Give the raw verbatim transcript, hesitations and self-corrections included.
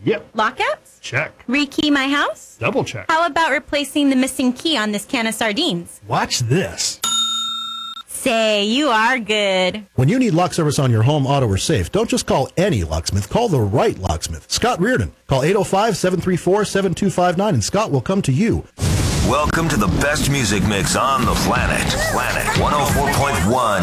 Yep. Lockouts? Check. Rekey my house? Double check. How about replacing the missing key on this can of sardines? Watch this. Say, you are good. When you need lock service on your home, auto, or safe, don't just call any locksmith. Call the right locksmith. Scott Reardon. Call eight oh five, seven three four, seven two five nine and Scott will come to you. Welcome to the best music mix on the planet. Planet one oh four point one